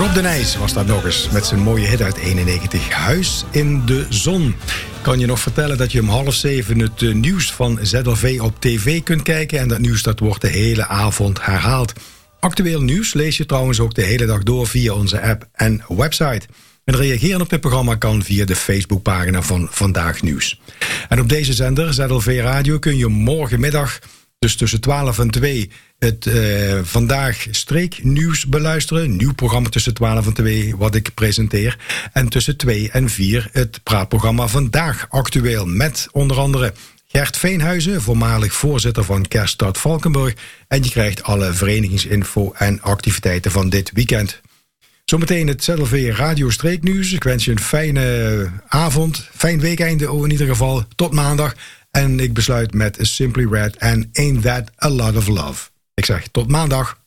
Rob de Nijs was dat nog eens met zijn mooie hit uit 91, Huis in de Zon. Ik kan je nog vertellen dat je om 6:30 het nieuws van ZLV op tv kunt kijken. En dat nieuws dat wordt de hele avond herhaald. Actueel nieuws lees je trouwens ook de hele dag door via onze app en website. En reageren op dit programma kan via de Facebookpagina van Vandaag Nieuws. En op deze zender, ZLV Radio, kun je morgenmiddag, dus tussen 12 en 2, het Vandaag Streeknieuws beluisteren. Een nieuw programma tussen 12 en 2, wat ik presenteer. En tussen 2 en 4 het praatprogramma Vandaag Actueel. Met onder andere Gert Veenhuizen, voormalig voorzitter van Kerststad Valkenburg. En je krijgt alle verenigingsinfo en activiteiten van dit weekend. Zometeen het ZLV Radio Streeknieuws. Ik wens je een fijne avond, fijn weekeinde in ieder geval. Tot maandag. En ik besluit met Simply Red en Ain't That a Lot of Love. Ik zeg tot maandag.